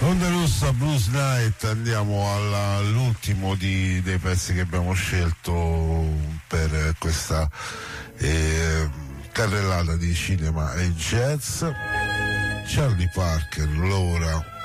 Onda Rossa Blues Night, andiamo all'ultimo dei pezzi che abbiamo scelto per questa carrellata di cinema e jazz. Charlie Parker, Laura